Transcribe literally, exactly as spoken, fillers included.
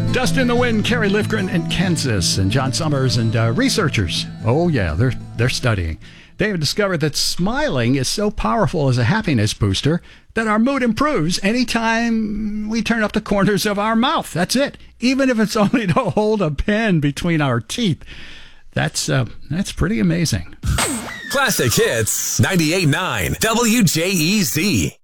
Dust in the Wind, Carrie Lifgren in Kansas, and John Summers and uh, researchers. Oh, yeah, they're they're studying. They have discovered that smiling is so powerful as a happiness booster that our mood improves anytime we turn up the corners of our mouth. That's it. Even if it's only to hold a pen between our teeth. That's uh, that's pretty amazing. Classic Hits ninety-eight point nine W J E Z.